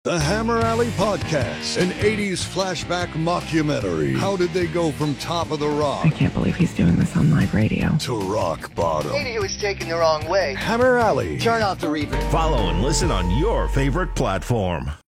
The Hammer Alley Podcast, an 80s flashback mockumentary. How did they go from top of the rock? I can't believe he's doing this on live radio. To rock bottom. Lady who was taken the wrong way. Hammer Alley. Turn off the reverb. Follow and listen on your favorite platform.